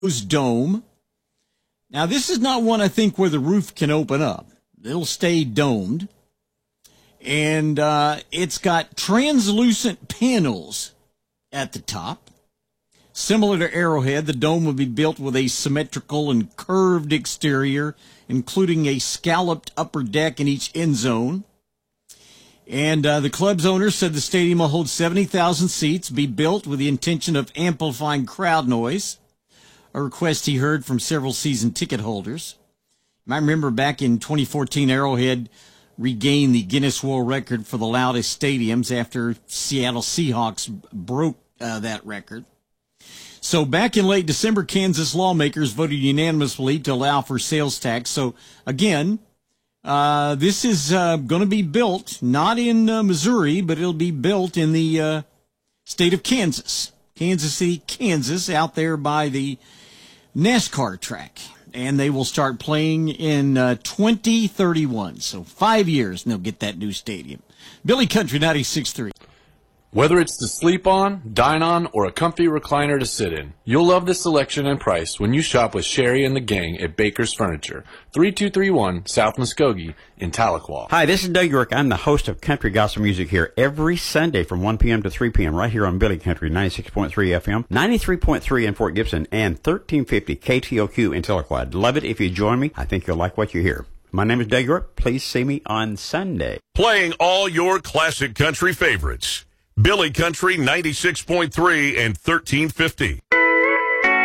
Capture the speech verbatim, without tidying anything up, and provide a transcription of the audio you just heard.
Dome. Now, this is not one, I think, where the roof can open up. It'll stay domed. And uh, it's got translucent panels at the top. Similar to Arrowhead, the dome will be built with a symmetrical and curved exterior, including a scalloped upper deck in each end zone. And uh, the club's owner said the stadium will hold seventy thousand seats, be built with the intention of amplifying crowd noise, a request he heard from several season ticket holders. You might remember back in twenty fourteen, Arrowhead regained the Guinness World Record for the loudest stadiums after Seattle Seahawks broke uh, that record. So back in late December, Kansas lawmakers voted unanimously to allow for sales tax. So again, uh, this is uh, going to be built not in uh, Missouri, but it'll be built in the uh, state of Kansas, Kansas City, Kansas, out there by the NASCAR track. And they will start playing in uh, twenty thirty-one. So five years, and they'll get that new stadium. Billy Country ninety-six point three. Whether it's to sleep on, dine on, or a comfy recliner to sit in, you'll love the selection and price when you shop with Sherry and the gang at Baker's Furniture, thirty-two thirty-one South Muskogee in Tahlequah. Hi, this is Doug York. I'm the host of Country Gospel Music here every Sunday from one p.m. to three p.m. right here on Billy Country ninety-six point three F M, ninety-three point three in Fort Gibson, and thirteen fifty K T O Q in Tahlequah. I'd love it if you join me. I think you'll like what you hear. My name is Doug York. Please see me on Sunday. Playing all your classic country favorites. Billy Country ninety-six point three and thirteen fifty.